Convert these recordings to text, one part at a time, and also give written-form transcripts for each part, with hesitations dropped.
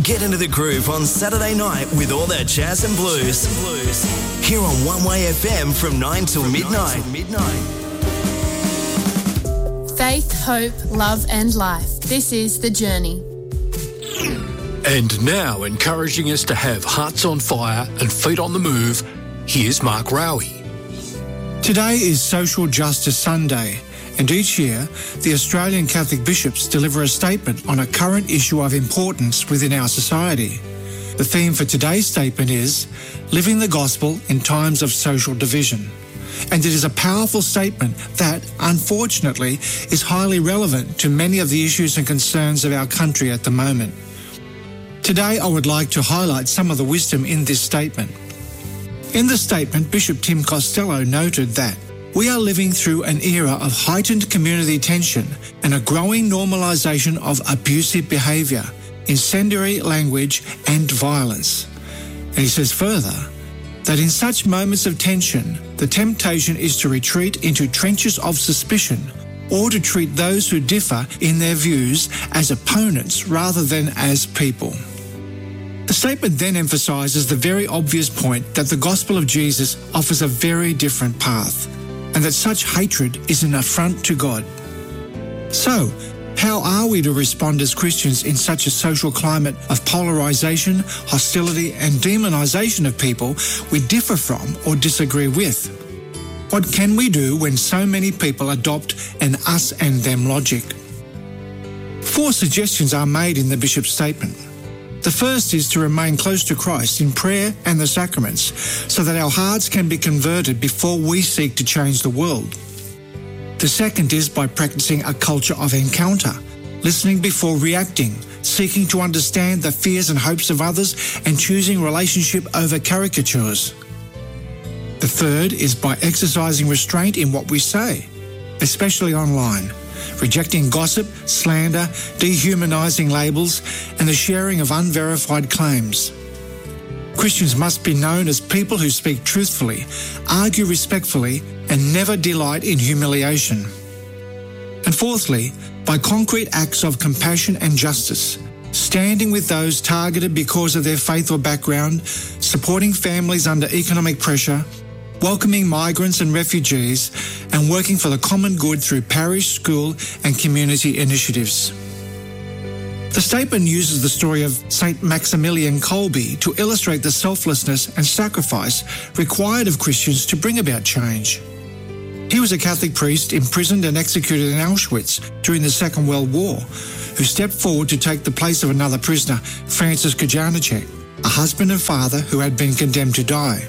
Get into the groove on Saturday night with all that jazz and blues. Here on One Way FM from 9 till midnight. Faith, hope, love and life. This is The Journey. And now, encouraging us to have hearts on fire and feet on the move, here's Mark Rowie. Today is Social Justice Sunday, and each year the Australian Catholic bishops deliver a statement on a current issue of importance within our society. The theme for today's statement is Living the Gospel in Times of Social Division. And it is a powerful statement that, unfortunately, is highly relevant to many of the issues and concerns of our country at the moment. Today, I would like to highlight some of the wisdom in this statement. In the statement, Bishop Tim Costello noted that we are living through an era of heightened community tension and a growing normalisation of abusive behaviour, incendiary language and violence. And he says further that in such moments of tension, the temptation is to retreat into trenches of suspicion or to treat those who differ in their views as opponents rather than as people. The statement then emphasises the very obvious point that the gospel of Jesus offers a very different path, and that such hatred is an affront to God. So, how are we to respond as Christians in such a social climate of polarisation, hostility and demonisation of people we differ from or disagree with? What can we do when so many people adopt an us and them logic? 4 suggestions are made in the bishop's statement. The first is to remain close to Christ in prayer and the sacraments so that our hearts can be converted before we seek to change the world. The second is by practicing a culture of encounter, listening before reacting, seeking to understand the fears and hopes of others and choosing relationship over caricatures. The third is by exercising restraint in what we say, especially online, rejecting gossip, slander, dehumanising labels, and the sharing of unverified claims. Christians must be known as people who speak truthfully, argue respectfully, and never delight in humiliation. And fourthly, by concrete acts of compassion and justice, standing with those targeted because of their faith or background, supporting families under economic pressure, welcoming migrants and refugees, and working for the common good through parish, school and community initiatives. The statement uses the story of St. Maximilian Kolbe to illustrate the selflessness and sacrifice required of Christians to bring about change. He was a Catholic priest imprisoned and executed in Auschwitz during the Second World War, who stepped forward to take the place of another prisoner, Francis Kajaniczek, a husband and father who had been condemned to die.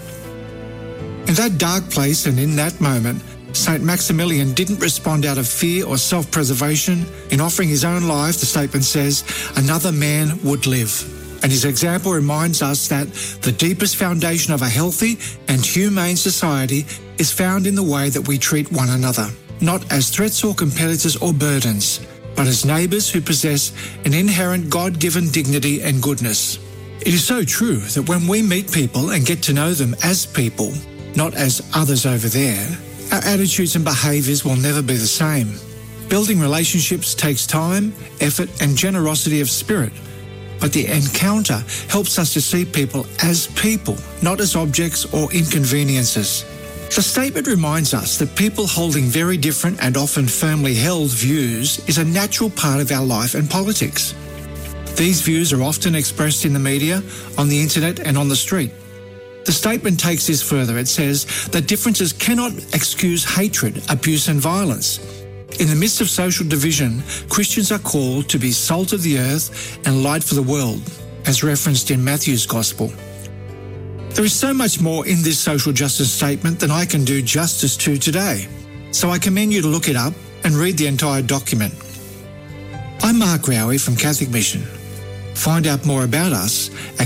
In that dark place and in that moment, St. Maximilian didn't respond out of fear or self-preservation. In offering his own life, the statement says, another man would live. And his example reminds us that the deepest foundation of a healthy and humane society is found in the way that we treat one another, not as threats or competitors or burdens, but as neighbours who possess an inherent God-given dignity and goodness. It is so true that when we meet people and get to know them as people, not as others over there, our attitudes and behaviours will never be the same. Building relationships takes time, effort and generosity of spirit, but the encounter helps us to see people as people, not as objects or inconveniences. The statement reminds us that people holding very different and often firmly held views is a natural part of our life and politics. These views are often expressed in the media, on the internet and on the street. The statement takes this further. It says that differences cannot excuse hatred, abuse and violence. In the midst of social division, Christians are called to be salt of the earth and light for the world, as referenced in Matthew's Gospel. There is so much more in this social justice statement than I can do justice to today, so I commend you to look it up and read the entire document. I'm Mark Rowie from Catholic Mission. Find out more about us at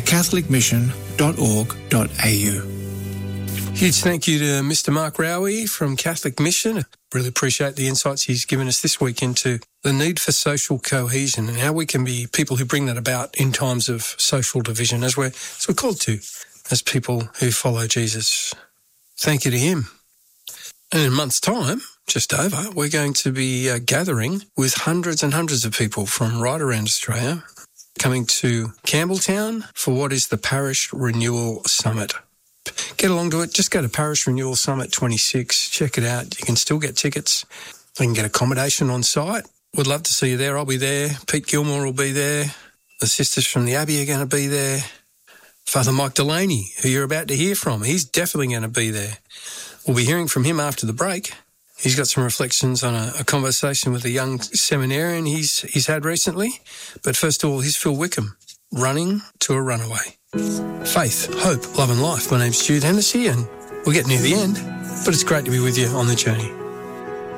catholicmission.org.au. Huge thank you to Mr. Mark Rowie from Catholic Mission. Really appreciate the insights he's given us this week into the need for social cohesion and how we can be people who bring that about in times of social division as we're called to as people who follow Jesus. Thank you to him. And in a month's time, just over, we're going to be gathering with hundreds and hundreds of people from right around Australia coming to Campbelltown for what is the Parish Renewal Summit. Get along to it. Just go to Parish Renewal Summit 26. Check it out. You can still get tickets. You can get accommodation on site. Would love to see you there. I'll be there. Pete Gilmore will be there. The sisters from the Abbey are going to be there. Father Mike Delaney, who you're about to hear from, he's definitely going to be there. We'll be hearing from him after the break. He's got some reflections on a conversation with a young seminarian he's had recently. But first of all, here's Phil Wickham, Running to a Runaway. Faith, hope, love and life. My name's Jude Hennessy and we're getting near the end, but it's great to be with you on the journey.